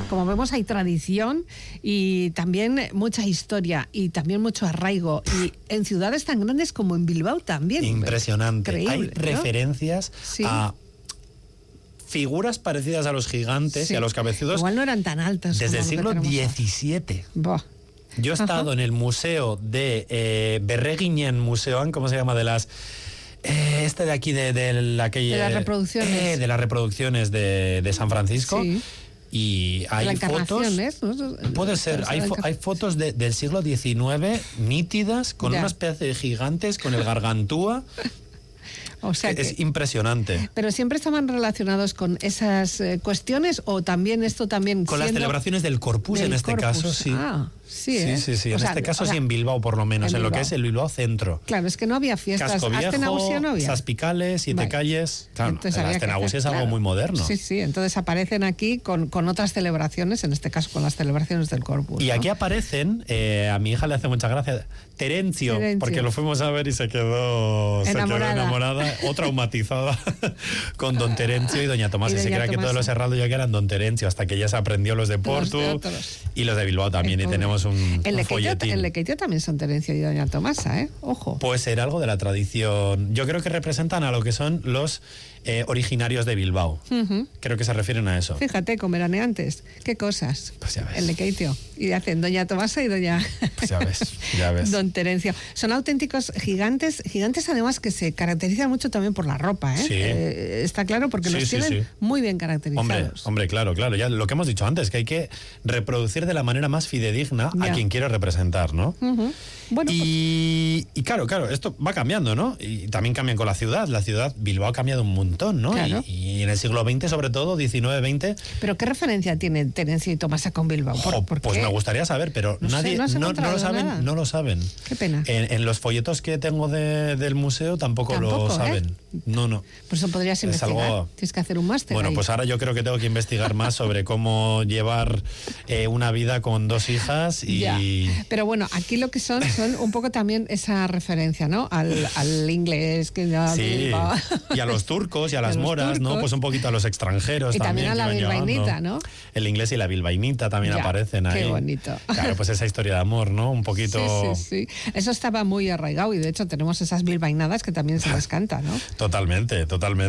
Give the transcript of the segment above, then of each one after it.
como vemos, hay tradición y también mucha historia y también mucho arraigo. Y en ciudades tan grandes como en Bilbao también. Impresionante. Increíble, hay ¿no? referencias a figuras parecidas a los gigantes y a los cabezudos. Igual no eran tan altas. Desde el como siglo XVII. Yo he estado en el museo de Berreginen Museoan, ¿cómo se llama? De las... de aquí, de la calle... De las reproducciones. De las reproducciones de San Francisco. Sí. Y hay fotos... ¿no? Puede ser. Hay fotos del siglo XIX nítidas, con una especie de gigantes, con el gargantúa... O sea que, es impresionante. ¿Pero siempre estaban relacionados con esas cuestiones o también esto también con las celebraciones del Corpus en este caso, sí. Sí, sí. En este caso sí, en Bilbao por lo menos, en lo que es el Bilbao Centro. Claro, es que no había fiestas. Casco Viejo, Astenausia no había. Saspicales, Siete Calles. Claro, el Astenausia es algo muy moderno. Sí, entonces aparecen aquí con otras celebraciones, en este caso con las celebraciones del Corpus. Y aquí aparecen, a mi hija le hace mucha gracia, Terencio, porque lo fuimos a ver y se quedó enamorada o traumatizada con don Terencio y doña Tomasa. Y se creía que todos los herraldos ya que eran don Terencio, hasta que ya se aprendió los de Portu y los de Bilbao también, y tenemos un folletín. En Lequeitio también son Terencio y doña Tomasa, ojo. Puede ser algo de la tradición. Yo creo que representan a lo que son los originarios de Bilbao. Creo que se refieren a eso. Fíjate, con veraneantes, qué cosas. Pues ya ves. En Lequeitio. Y hacen doña Tomasa y doña... Pues ya ves. Don Terencio. Son auténticos gigantes además que se caracterizan mucho también por la ropa, Sí. Está claro, porque los tienen muy bien caracterizados. Hombre, claro. Ya lo que hemos dicho antes, que hay que reproducir de la manera más fidedigna a quien quiere representar, ¿no? Bueno, y claro, esto va cambiando, ¿no? Y también cambian con la ciudad. La ciudad, Bilbao ha cambiado un montón, ¿no? Claro. Y en el siglo XX, sobre todo, XIX-XX... ¿Pero qué referencia tiene Terencio y Tomasa con Bilbao? Pues me gustaría saber, pero nadie no lo saben. Qué pena. En los folletos que tengo del museo tampoco lo saben. No. Pues eso podrías investigar. Tienes que hacer un máster. Bueno, pues ahora yo creo que tengo que investigar más sobre cómo llevar una vida con 2 hijas y... Ya. Pero bueno, aquí lo que son un poco también esa referencia, ¿no? Al inglés que ya... Sí, y a los turcos y a las moras, ¿no? Pues un poquito a los extranjeros y también a la bilbainita, ¿no? El inglés y la bilbainita también aparecen ahí. Qué bonito. Claro, pues esa historia de amor, ¿no? Un poquito... Sí. Eso estaba muy arraigado y de hecho tenemos esas bilbainadas que también se les canta, ¿no? Totalmente.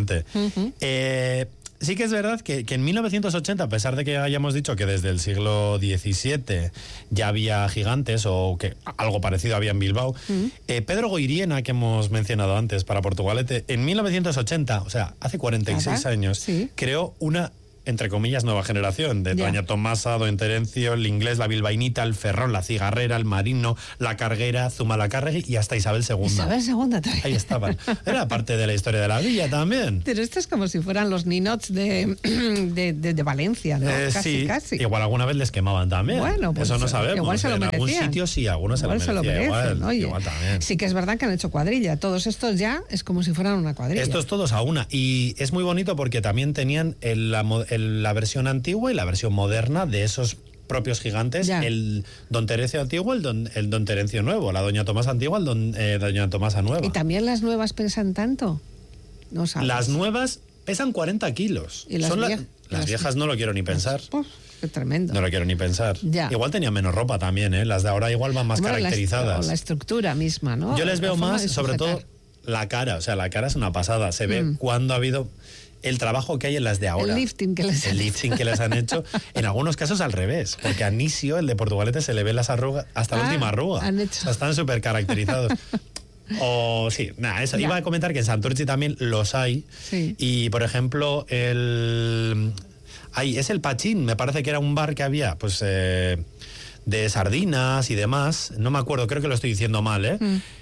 Sí que es verdad que en 1980, a pesar de que hayamos dicho que desde el siglo XVII ya había gigantes o que algo parecido había en Bilbao, Pedro Goiriena, que hemos mencionado antes para Portugalete, en 1980, o sea, hace 46 años, creó una, entre comillas, nueva generación de doña Tomasa, don Terencio, el inglés, la bilbainita, el ferrón, la cigarrera, el marino, la carguera, Zumalacárregui y hasta Isabel II. Isabel II también. Ahí estaban. Era parte de la historia de la villa también. Pero esto es como si fueran los ninots de Valencia, ¿no? Casi. Igual alguna vez les quemaban también. Bueno, pues eso no sabemos. Igual se lo merecían. En algún sitio sí, algunos se lo merecían. Igual también. Sí que es verdad que han hecho cuadrilla. Todos estos ya es como si fueran una cuadrilla. Estos todos a una. Y es muy bonito porque también tenían la versión antigua y la versión moderna de esos propios gigantes, el don Terencio antiguo, el don Terencio nuevo, la doña Tomasa antigua, doña Tomasa nueva. ¿Y también las nuevas pesan tanto? No sabes. Las nuevas pesan 40 kilos. ¿Y las viejas no lo quiero ni pensar. Qué tremendo. No lo quiero ni pensar. Igual tenían menos ropa también, ¿eh? Las de ahora igual van más caracterizadas. La estructura misma, ¿no? Yo les veo más, sobre todo, la cara. O sea, la cara es una pasada. Se ve cuando ha habido... el trabajo que hay en las de ahora. El lifting que les han hecho. En algunos casos al revés, porque a Nisio, el de Portugalete, se le ven las arrugas, hasta la última arruga. O sea, están súper caracterizados. Eso. Iba a comentar que en Santurtzi también los hay. Sí. Y, por ejemplo, es el Pachín, me parece que era un bar que había, pues, de sardinas y demás. No me acuerdo, creo que lo estoy diciendo mal, ¿eh?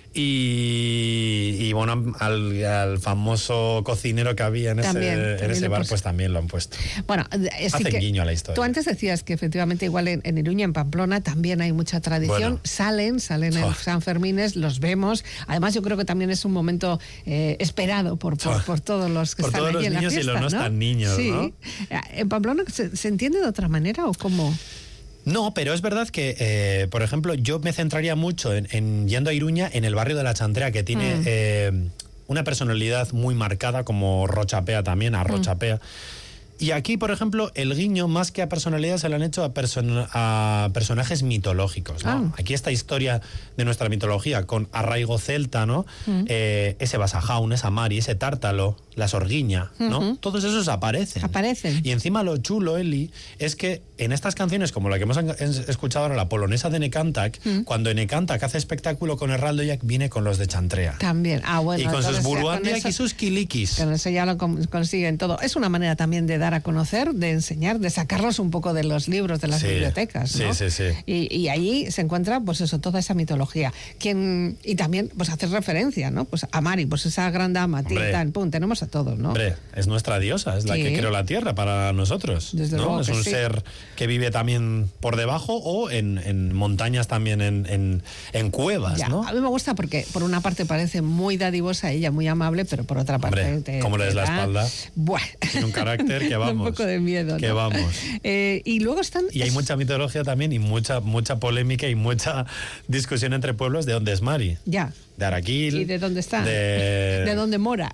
Y bueno, al famoso cocinero que había en ese bar, pues también lo han puesto. Bueno, hacen guiño a la historia. Tú antes decías que efectivamente igual en Iruña, en Pamplona, también hay mucha tradición. Bueno, salen en San Fermines, los vemos. Además, yo creo que también es un momento esperado por todos los que están allí en la fiesta. Por todos los niños y los no tan niños, ¿no? ¿En Pamplona se entiende de otra manera o cómo? No, pero es verdad que, por ejemplo, yo me centraría mucho en yendo a Iruña, en el barrio de la Chantrea, que tiene una personalidad muy marcada, como Rochapea también, a Rochapea. Y aquí, por ejemplo, el guiño, más que a personalidades, se lo han hecho a personajes mitológicos, ¿no? Aquí esta historia de nuestra mitología con arraigo celta, ¿no? Ese Basajaun, esa Mari, ese Tártalo, la Sorguiña, ¿no? Todos esos aparecen. Y encima lo chulo, Eli, es que en estas canciones, como la que hemos escuchado ahora, la polonesa de Necantac, cuando Necantac hace espectáculo con Erraldoiak, viene con los de Chantrea. También. Bueno, y con sus Buruandiak y sus Kilikis. Con eso ya lo consiguen todo. Es una manera también de dar a conocer, de enseñar, de sacarlos un poco de los libros, de las bibliotecas, ¿no? Sí. Y allí se encuentra, pues eso, toda esa mitología. Y también, pues hacer referencia, ¿no? Pues a Mari, pues esa gran dama, tenemos a todos, ¿no? Hombre, es nuestra diosa, es la que creó la tierra para nosotros. Desde ¿no? luego Es que un sí. ser que vive también por debajo o en montañas también, en cuevas, ya, ¿no? A mí me gusta porque por una parte parece muy dadivosa ella, muy amable, pero por otra parte... Hombre, ¿cómo le des la espalda? Bueno. Tiene un carácter que vamos. Un poco de miedo, ¿no? Que vamos. Y luego están... Y hay mucha mitología también y mucha polémica y mucha discusión entre pueblos de dónde es Mari. Ya. De Araquil. ¿Y de dónde está? De dónde mora.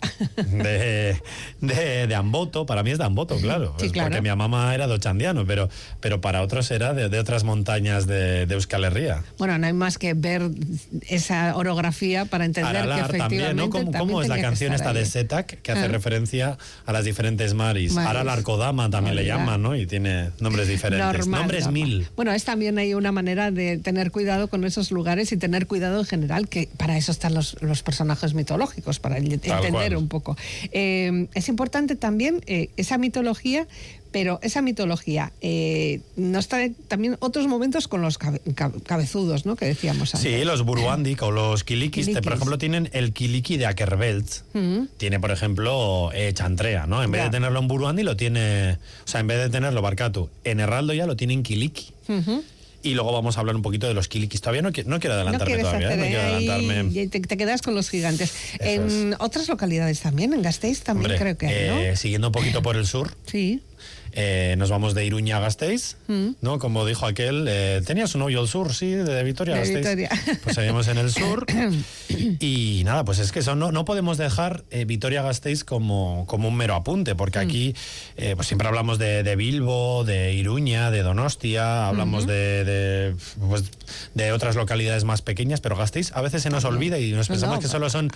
De Amboto. Para mí es de Amboto, claro. Sí, claro. Porque mi mamá era de Ochandiano, pero para otros era de otras montañas de Euskal Herria. Bueno, no hay más que ver esa orografía para entender Aralar que efectivamente... también, ¿no? ¿Cómo es la canción esta de Setak que hace referencia a las diferentes maris? Aralar Kodama también le llaman, ¿no? Y tiene nombres diferentes. Nombres 1000. Bueno, es también hay una manera de tener cuidado con esos lugares y tener cuidado en general, que para eso están los personajes mitológicos, para entender un poco. Es importante también esa mitología, pero esa mitología nos trae también otros momentos con los cabezudos, ¿no? Que decíamos antes. Sí, los Buruandik o los Kilikis, por ejemplo, tienen el Kiliki de Akerbelt. Tiene, por ejemplo, Chantrea, ¿no? En vez de tenerlo en Buruandi, lo tiene... O sea, en vez de tenerlo Barkatu en Herraldo ya lo tiene en Kiliki. Y luego vamos a hablar un poquito de los Kilikis. Todavía no quiero adelantarme todavía. No quiero adelantarme. Y te quedas con los gigantes. En otras localidades también, en Gasteiz también. Hombre, creo que hay, ¿no? Siguiendo un poquito por el sur. Sí. Nos vamos de Iruña a Gasteiz, ¿no? Como dijo aquel, tenías un novio al sur, sí, de Vitoria a Gasteiz. Vitoria. Pues seguimos en el sur. Y nada, pues es que no podemos dejar Vitoria-Gasteiz como un mero apunte, porque aquí pues siempre hablamos de Bilbo, de Iruña, de Donostia, hablamos de otras localidades más pequeñas, pero Gasteiz a veces se nos olvida y nos pensamos que solo son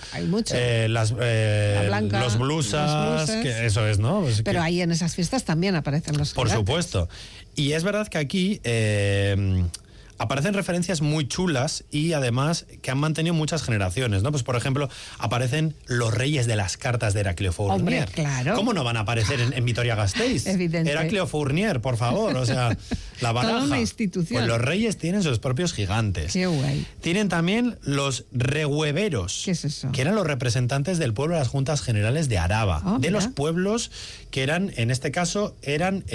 los blusas, que eso es, ¿no? Pues pero ahí en esas fiestas también aparecen los Por gigantes. supuesto. Y es verdad que aquí aparecen referencias muy chulas y además que han mantenido muchas generaciones, ¿no? Pues por ejemplo, aparecen los reyes de las cartas de Heraclio Fournier. Hombre, claro. ¿Cómo no van a aparecer en Vitoria-Gasteiz? Evidente. Heraclio Fournier, por favor, o sea, la baraja. Toda una institución. Pues los reyes tienen sus propios gigantes. Qué guay. Tienen también los rehueveros. ¿Qué es eso? Que eran los representantes del pueblo de las juntas generales de Araba. De los pueblos que eran, en este caso, eran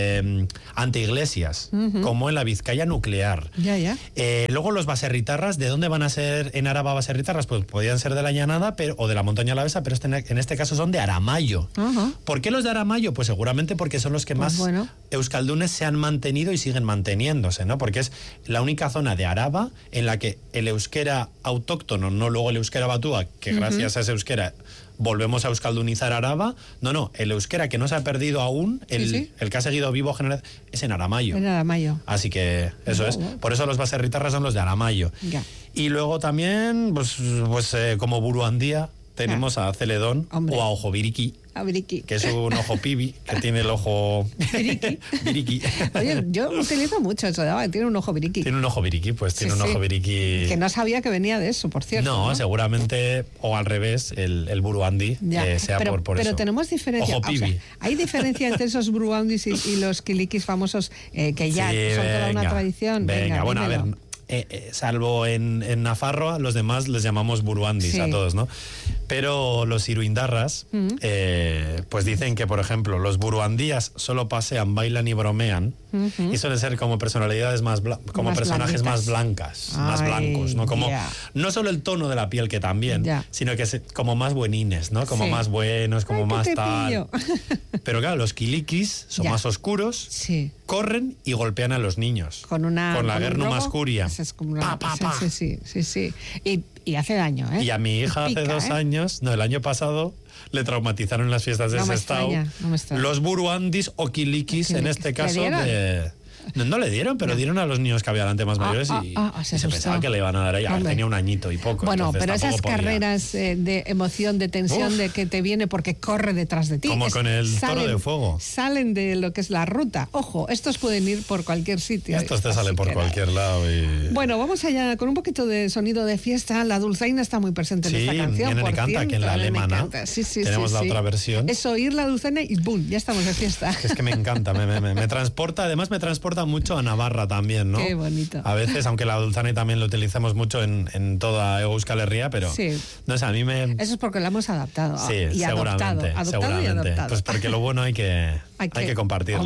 anteiglesias, como en la Vizcaya nuclear. Ya. Luego los baserritarras, ¿de dónde van a ser en Araba baserritarras? Pues podían ser de la Llanada o de la montaña alavesa, pero en este caso son de Aramayo. ¿Por qué los de Aramayo? Pues seguramente porque son los que más euskaldunes se han mantenido y siguen manteniéndose, ¿no? Porque es la única zona de Araba en la que el euskera autóctono, no luego el euskera batúa, que gracias a ese euskera volvemos a euskaldunizar Araba. No, el euskera que no se ha perdido aún, el que ha seguido vivo es en Aramayo. En Aramayo. Así que eso es. Por eso los baserritarras son los de Aramayo. Ya. Y luego también, pues como Buruandía, tenemos a Celedón o a Ojo Biriki. Que es un ojo pibi, que tiene el ojo... Biriki. Oye, yo utilizo mucho eso, tiene un ojo biriki. Tiene un ojo biriki, pues tiene un ojo biriki... Que no sabía que venía de eso, por cierto. No, seguramente, o al revés, el buruandi sea por eso. Pero tenemos diferencia. Ojo pibi. O sea, hay diferencia entre esos buruandis y los kilikis famosos que ya son toda una tradición. Venga, bueno, dímelo. A ver... salvo en Nafarroa, los demás les llamamos buruandis a todos, ¿no? Pero los iruindarras pues dicen que, por ejemplo, los buruandías solo pasean, bailan y bromean y suelen ser como personalidades como personajes más blancas, más blancos, ¿no? Como no solo el tono de la piel, que también, sino que como más buenines, ¿no? Como más buenos, como más tal. Pero claro, los kilikis son más oscuros, corren y golpean a los niños con la Gernu Mascuria. Es como una... Sí. Y hace daño, ¿eh? Y a mi hija hace 2 años, el año pasado, le traumatizaron las fiestas de Sestao. No me extraña. Los buruandis o kilikis, en este caso, no le dieron, pero dieron a los niños que había delante más mayores y se pensaba que le iban a dar a ella. Tenía un añito y poco. Bueno, pero esas carreras de emoción, de tensión, de que te viene porque corre detrás de ti. Como con el toro de fuego. Salen de lo que es la ruta. Ojo, estos pueden ir por cualquier sitio. Estos te salen por cualquier lado. Bueno, vamos allá con un poquito de sonido de fiesta. La dulzaina está muy presente en esta canción. Sí, me canta, que en la alemana tenemos la otra versión. Es oír la dulzaina y ¡bum! Ya estamos de fiesta. Es que me encanta, me transporta, además me transporta mucho a Navarra también, ¿no? Qué bonito. A veces, aunque la dulzaina también lo utilizamos mucho en toda Euskal Herria, pero no sé, a mí me... Eso es porque lo hemos adaptado. Sí, seguramente. Adoptado y adoptado. Pues porque lo bueno hay que compartirlo.